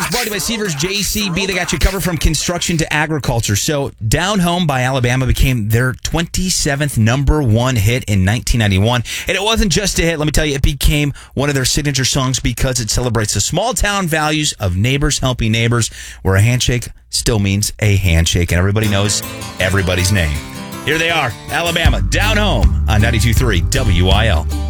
is brought to you by Seavers JCB. They got you covered from construction to agriculture. So, Down Home by Alabama became their 27th number one hit in 1991. And it wasn't just a hit. Let me tell you, it became one of their signature songs because it celebrates the small town values of neighbors helping neighbors, where a handshake still means a handshake. And everybody knows everybody's name. Here they are, Alabama, Down Home on 92.3 WIL.